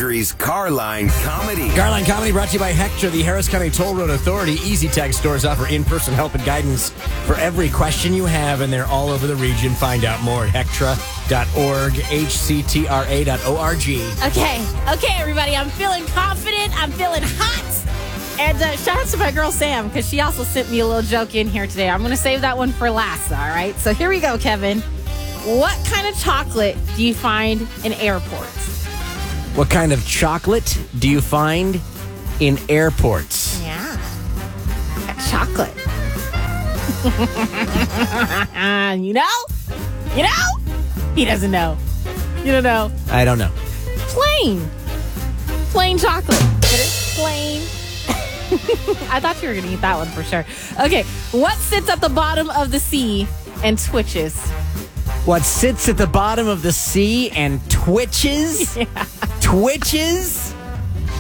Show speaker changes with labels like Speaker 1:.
Speaker 1: Calgary's Carline Comedy.
Speaker 2: Carline Comedy brought to you by Hector, the Harris County Toll Road Authority. Easy Tag stores offer in-person help and guidance for every question you have, and they're all over the region. Find out more at hectra.org, hctra.org.
Speaker 3: Okay, everybody. I'm feeling confident. I'm feeling hot. And shout out to my girl Sam, because she also sent me a little joke in here today. I'm going to save that one for last, all right? So here we go, Kevin. What kind of chocolate do you find in airports?
Speaker 2: What kind of chocolate do you find in airports?
Speaker 3: Yeah. Chocolate. You know? He doesn't know. You don't know.
Speaker 2: I don't know.
Speaker 3: Plain chocolate. But it's plain. I thought you were going to eat that one for sure. Okay, what sits at the bottom of the sea and twitches?
Speaker 2: What sits at the bottom of the sea and twitches?
Speaker 3: Yeah.
Speaker 2: Twitches?